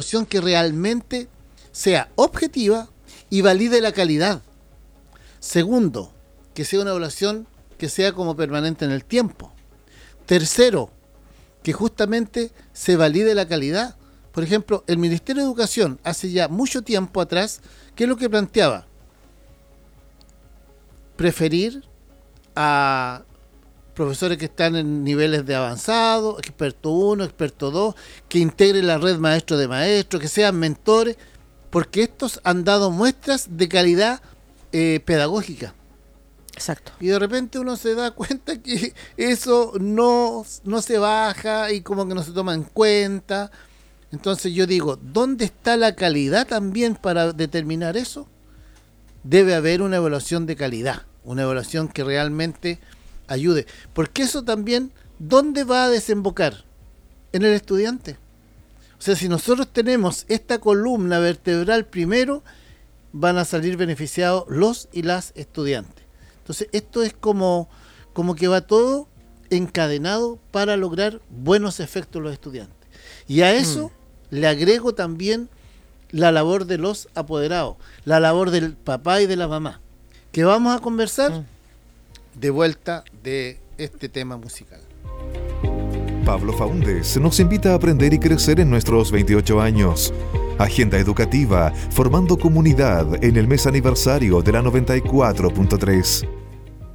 evaluación que realmente sea objetiva y valide la calidad. Segundo, que sea una evaluación que sea como permanente en el tiempo. Tercero, que justamente se valide la calidad. Por ejemplo, el Ministerio de Educación hace ya mucho tiempo atrás, ¿qué es lo que planteaba? Preferir a profesores que están en niveles de avanzado, experto 1, experto 2, que integren la red maestro de maestros, que sean mentores, porque estos han dado muestras de calidad pedagógica. Exacto. Y de repente uno se da cuenta que eso no se baja y como que no se toma en cuenta. Entonces yo digo, ¿dónde está la calidad también para determinar eso? Debe haber una evaluación de calidad, una evaluación que realmente ayude. Porque eso también, ¿dónde va a desembocar? En el estudiante. O sea, si nosotros tenemos esta columna vertebral primero, van a salir beneficiados los y las estudiantes. Entonces, esto es como que va todo encadenado para lograr buenos efectos en los estudiantes. Y a eso le agrego también la labor de los apoderados, la labor del papá y de la mamá, que vamos a conversar de vuelta de este tema musical. Pablo Faúndez nos invita a aprender y crecer en nuestros 28 años. Agenda educativa, formando comunidad en el mes aniversario de la 94.3.